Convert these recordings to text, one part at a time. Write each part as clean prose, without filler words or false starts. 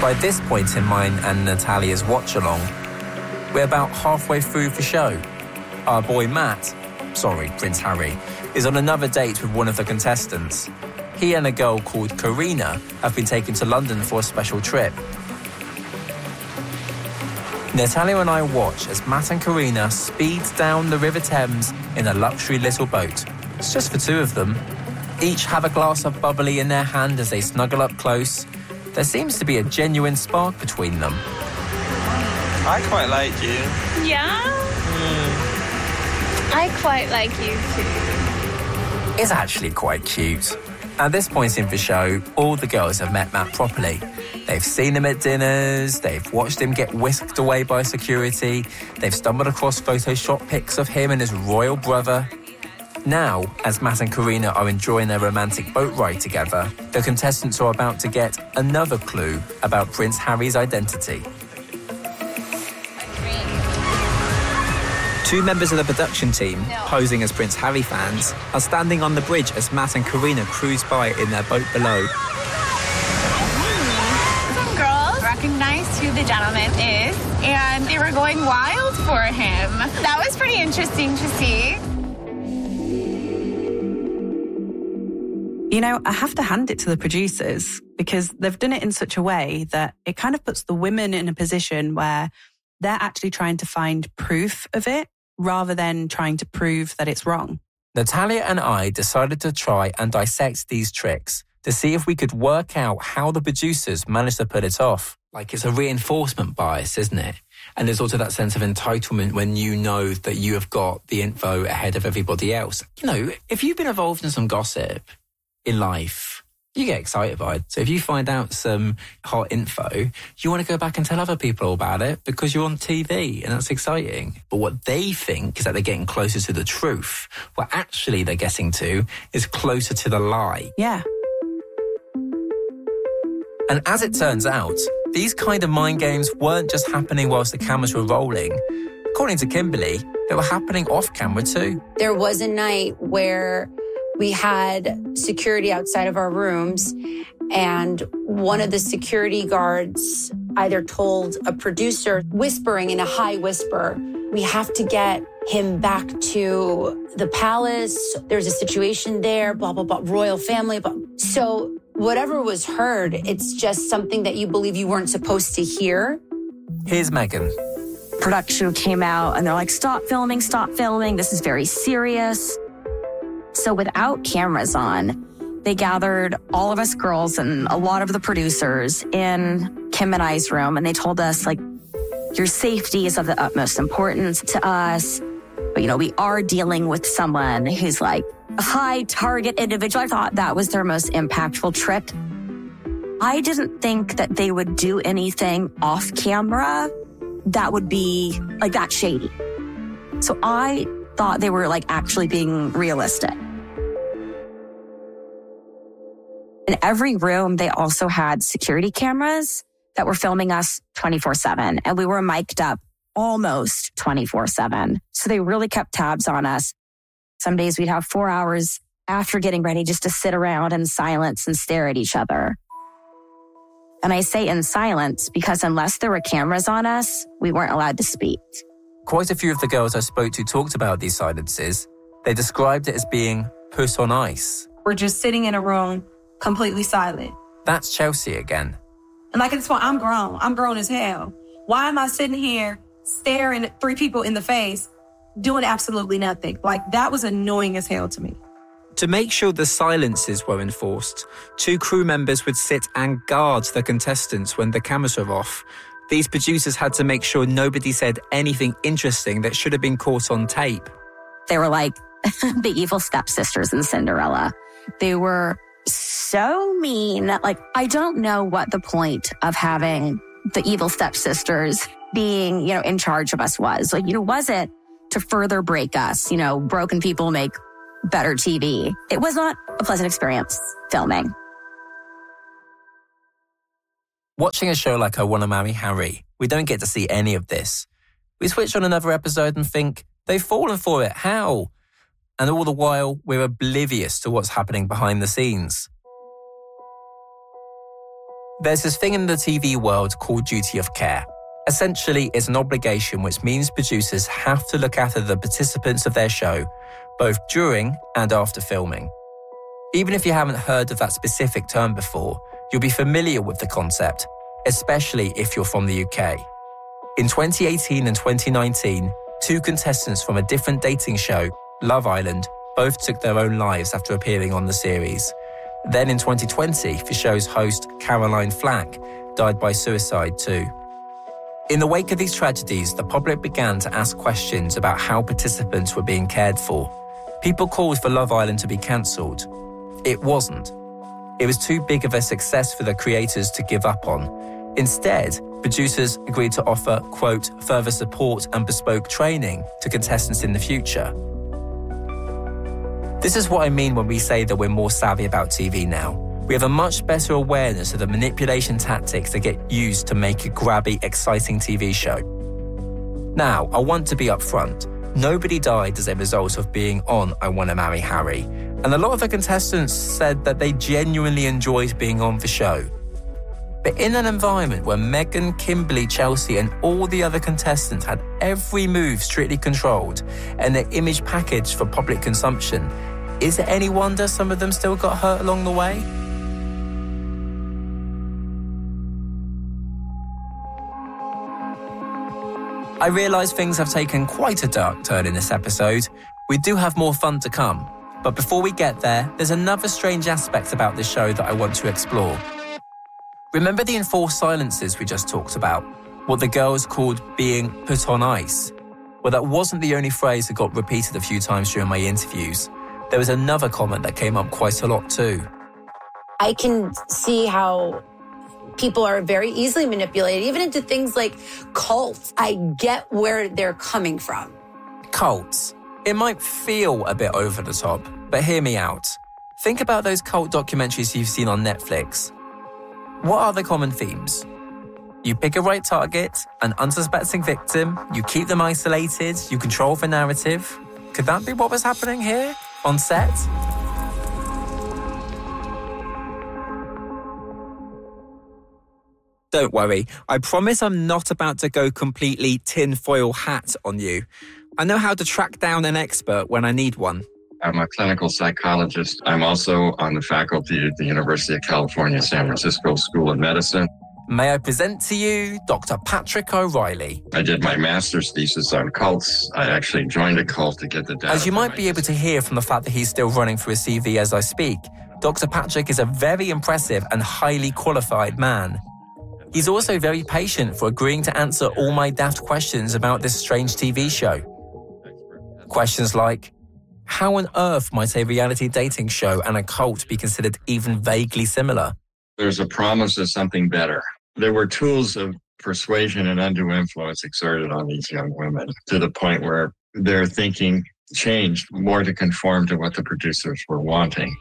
By this point in mine and Natalia's watch-along, we're about halfway through the show. Our boy Matt, Prince Harry, is on another date with one of the contestants. He and a girl called Karina have been taken to London for a special trip. Natalia and I watch as Matt and Karina speed down the River Thames in a luxury little boat. It's just the two of them. Each have a glass of bubbly in their hand as they snuggle up close. There seems to be a genuine spark between them. I quite like you. Yeah? I quite like you too. It's actually quite cute. At this point in the show, all the girls have met Matt properly. They've seen him at dinners, they've watched him get whisked away by security, they've stumbled across Photoshop pics of him and his royal brother. Now, as Matt and Karina are enjoying their romantic boat ride together, the contestants are about to get another clue about Prince Harry's identity. Two members of the production team, posing as Prince Harry fans, are standing on the bridge as Matt and Karina cruise by in their boat below. Some girls recognized who the gentleman is, and they were going wild for him. That was pretty interesting to see. You know, I have to hand it to the producers because they've done it in such a way that it kind of puts the women in a position where they're actually trying to find proof of it rather than trying to prove that it's wrong. Natalia and I decided to try and dissect these tricks to see if we could work out how the producers managed to pull it off. Like, it's a reinforcement bias, isn't it? And there's also that sense of entitlement when you know that you have got the info ahead of everybody else. You know, if you've been involved in some gossip in life, you get excited by it. So if you find out some hot info, you want to go back and tell other people about it because you're on TV and that's exciting. But what they think is that they're getting closer to the truth. What actually they're getting to is closer to the lie. Yeah. And as it turns out, these kind of mind games weren't just happening whilst the cameras were rolling. According to Kimberly, they were happening off camera too. There was a night where we had security outside of our rooms, and one of the security guards either told a producer, whispering in a high whisper, "We have to get him back to the palace. There's a situation there, blah, blah, blah, royal family." Blah. So whatever was heard, it's just something that you believe you weren't supposed to hear. Here's Megan. Production came out and they're like, stop filming, this is very serious. So without cameras on, they gathered all of us girls and a lot of the producers in Kim and I's room, and they told us, like, your safety is of the utmost importance to us. But, you know, we are dealing with someone who's like a high target individual. I thought that was their most impactful trick. I didn't think that they would do anything off camera that would be like that shady. So I thought they were like actually being realistic. In every room, they also had security cameras that were filming us 24/7, and we were mic'd up almost 24/7. So they really kept tabs on us. Some days we'd have 4 hours after getting ready just to sit around in silence and stare at each other. And I say in silence because unless there were cameras on us, we weren't allowed to speak. Quite a few of the girls I spoke to talked about these silences. They described it as being put on ice. We're just sitting in a room, completely silent. That's Chelsea again. And like at this point, I'm grown as hell. Why am I sitting here staring at 3 people in the face, doing absolutely nothing? Like, that was annoying as hell to me. To make sure the silences were enforced, 2 crew members would sit and guard the contestants when the cameras were off. These producers had to make sure nobody said anything interesting that should have been caught on tape. They were like the evil stepsisters in Cinderella. They were so mean. Like, I don't know what the point of having the evil stepsisters being, you know, in charge of us was. Like, you know, was it to further break us? You know, broken people make better TV. It was not a pleasant experience filming. Watching a show like I Want to Marry Harry, we don't get to see any of this. We switch on another episode and think, they've fallen for it, how? And all the while, we're oblivious to what's happening behind the scenes. There's this thing in the TV world called duty of care. Essentially, it's an obligation which means producers have to look after the participants of their show, both during and after filming. Even if you haven't heard of that specific term before, you'll be familiar with the concept, especially if you're from the UK. In 2018 and 2019, 2 contestants from a different dating show, Love Island, both took their own lives after appearing on the series. Then in 2020, the show's host, Caroline Flack, died by suicide too. In the wake of these tragedies, the public began to ask questions about how participants were being cared for. People called for Love Island to be cancelled. It wasn't. It was too big of a success for the creators to give up on. Instead, producers agreed to offer, quote, further support and bespoke training to contestants in the future. This is what I mean when we say that we're more savvy about TV now. We have a much better awareness of the manipulation tactics that get used to make a grabby, exciting TV show. Now, I want to be upfront. Nobody died as a result of being on I Want to Marry Harry. And a lot of the contestants said that they genuinely enjoyed being on the show. But in an environment where Meghan, Kimberly, Chelsea and all the other contestants had every move strictly controlled and their image packaged for public consumption, is it any wonder some of them still got hurt along the way? I realise things have taken quite a dark turn in this episode. We do have more fun to come. But before we get there, there's another strange aspect about this show that I want to explore. Remember the enforced silences we just talked about? What the girls called being put on ice? Well, that wasn't the only phrase that got repeated a few times during my interviews. There was another comment that came up quite a lot too. I can see how people are very easily manipulated, even into things like cults. I get where they're coming from. Cults. It might feel a bit over the top, but hear me out. Think about those cult documentaries you've seen on Netflix. What are the common themes? You pick a right target, an unsuspecting victim, you keep them isolated, you control the narrative. Could that be what was happening here, on set? Don't worry, I promise I'm not about to go completely tinfoil hat on you. I know how to track down an expert when I need one. I'm a clinical psychologist. I'm also on the faculty at the University of California, San Francisco School of Medicine. May I present to you Dr. Patrick O'Reilly. I did my master's thesis on cults. I actually joined a cult to get the data. As you might be able to hear from the fact that he's still running through his CV as I speak, Dr. Patrick is a very impressive and highly qualified man. He's also very patient for agreeing to answer all my daft questions about this strange TV show. Questions like, how on earth might a reality dating show and a cult be considered even vaguely similar? There's a promise of something better. There were tools of persuasion and undue influence exerted on these young women to the point where their thinking changed more to conform to what the producers were wanting.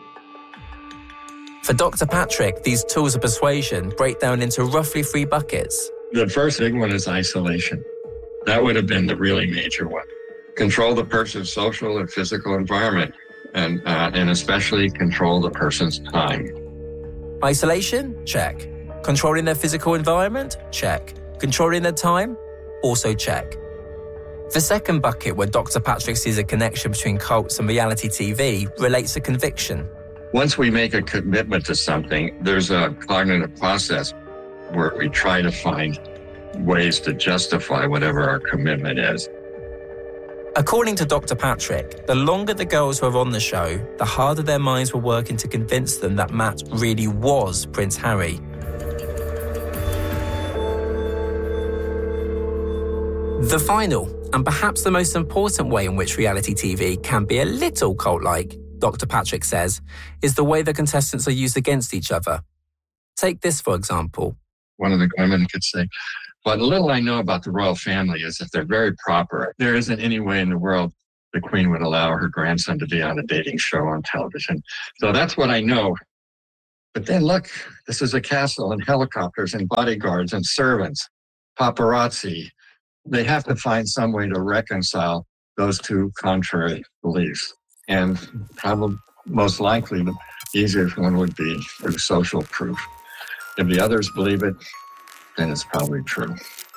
For Dr. Patrick, these tools of persuasion break down into roughly 3 buckets. The first big one is isolation. That would have been the really major one. Control the person's social and physical environment, and especially control the person's time. Isolation? Check. Controlling their physical environment? Check. Controlling their time? Also check. The second bucket, where Dr. Patrick sees a connection between cults and reality TV, relates to conviction. Once we make a commitment to something, there's a cognitive process where we try to find ways to justify whatever our commitment is. According to Dr. Patrick, the longer the girls were on the show, the harder their minds were working to convince them that Matt really was Prince Harry. The final, and perhaps the most important way in which reality TV can be a little cult-like, Dr. Patrick says, is the way the contestants are used against each other. Take this, for example. One of the women could say, "What little I know about the royal family is that they're very proper. There isn't any way in the world the Queen would allow her grandson to be on a dating show on television. So that's what I know. But then look, this is a castle and helicopters and bodyguards and servants, paparazzi. They have to find some way to reconcile those two contrary beliefs. And probably most likely the easiest one would be through social proof. If the others believe it, then it's probably true.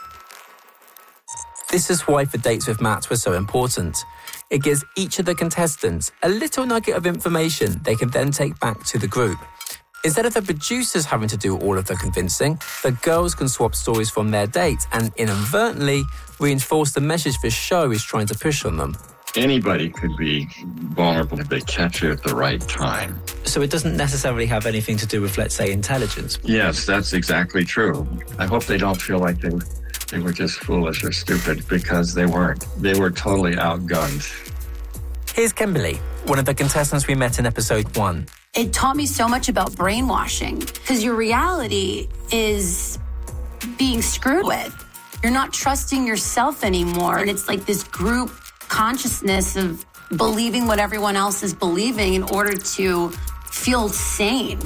This is why the dates with Matt were so important. It gives each of the contestants a little nugget of information they can then take back to the group. Instead of the producers having to do all of the convincing, the girls can swap stories from their dates and inadvertently reinforce the message the show is trying to push on them. Anybody could be vulnerable if they catch you at the right time. So it doesn't necessarily have anything to do with, let's say, intelligence. Yes, that's exactly true. I hope they don't feel like they were just foolish or stupid, because they weren't. They were totally outgunned. Here's Kimberly, one of the contestants we met in episode 1. It taught me so much about brainwashing, because your reality is being screwed with. You're not trusting yourself anymore. And it's like this group consciousness of believing what everyone else is believing in order to feel sane.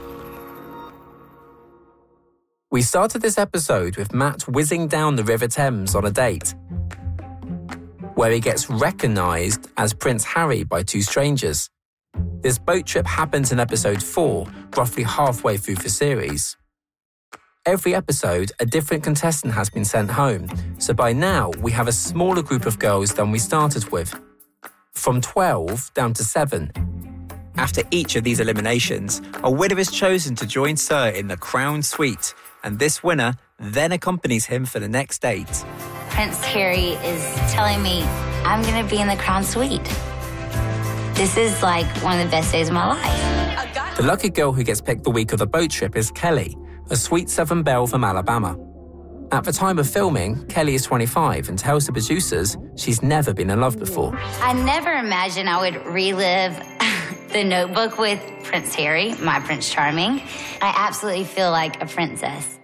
We started this episode with Matt whizzing down the River Thames on a date, where he gets recognised as Prince Harry by 2 strangers. This boat trip happens in episode 4, roughly halfway through the series. Every episode, a different contestant has been sent home, so by now we have a smaller group of girls than we started with. From 12 down to 7. After each of these eliminations, a winner is chosen to join Sir in the Crown Suite, and this winner then accompanies him for the next date. Prince Harry is telling me I'm going to be in the Crown Suite. This is like one of the best days of my life. The lucky girl who gets picked the week of the boat trip is Kelly, a sweet Southern belle from Alabama. At the time of filming, Kelly is 25 and tells the producers she's never been in love before. I never imagined I would relive The Notebook with Prince Harry, my Prince Charming. I absolutely feel like a princess.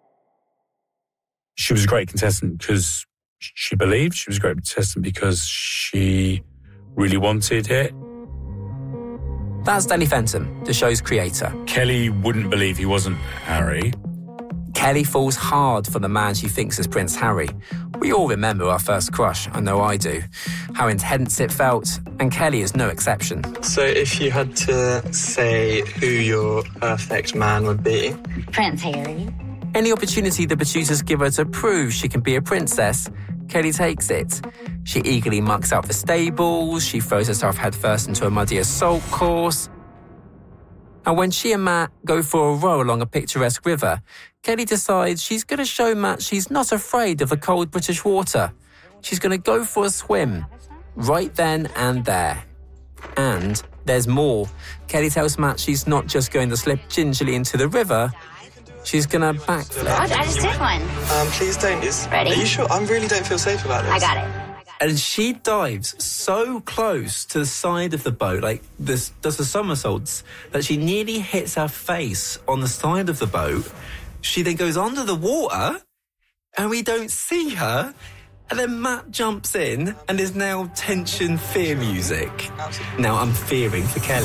She was a great contestant because she believed. She was a great contestant because she really wanted it. That's Danny Fenton, the show's creator. Kelly wouldn't believe he wasn't Harry. Kelly falls hard for the man she thinks is Prince Harry. We all remember our first crush, I know I do. How intense it felt, and Kelly is no exception. So if you had to say who your perfect man would be? Prince Harry. Any opportunity the producers give her to prove she can be a princess, Kelly takes it. She eagerly mucks out the stables, she throws herself headfirst into a muddy assault course. And when she and Matt go for a row along a picturesque river, Kelly decides she's going to show Matt she's not afraid of the cold British water. She's going to go for a swim, right then and there. And there's more. Kelly tells Matt she's not just going to slip gingerly into the river, she's going to backflip. I just did one. Please don't. Ready? Are you sure? I really don't feel safe about this. I got it. And she dives so close to the side of the boat, like this, does the somersaults, that she nearly hits her face on the side of the boat. She then goes under the water, and we don't see her. And then Matt jumps in, and there's now tension fear music. Now I'm fearing for Kelly.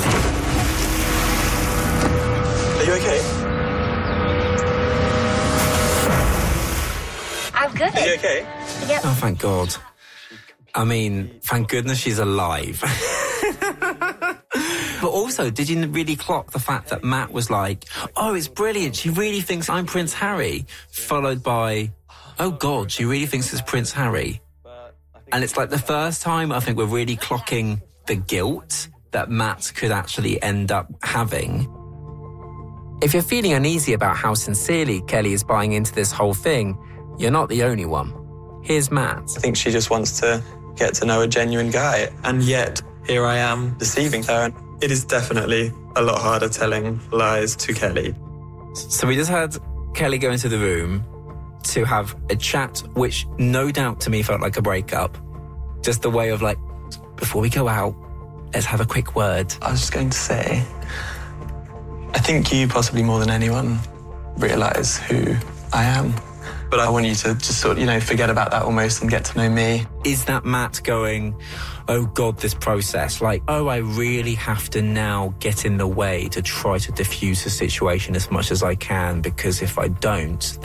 Are you okay? I'm good. Are you okay? Yep. Oh, thank God. I mean, thank goodness she's alive. But also, did you really clock the fact that Matt was like, oh, it's brilliant, she really thinks I'm Prince Harry, followed by, oh God, she really thinks it's Prince Harry. And it's like the first time I think we're really clocking the guilt that Matt could actually end up having. If you're feeling uneasy about how sincerely Kelly is buying into this whole thing, you're not the only one. Here's Matt. I think she just wants to get to know a genuine guy, and yet here I am deceiving her. It is definitely a lot harder telling lies to Kelly. So we just had Kelly go into the room to have a chat, which no doubt to me felt like a breakup. Just the way of like, before we go out, let's have a quick word. I was just going to say, I think you possibly more than anyone realise who I am. But I want you to just sort of, forget about that almost and get to know me. Is that Matt going, oh God, this process, like, oh, I really have to now get in the way to try to diffuse the situation as much as I can, because if I don't,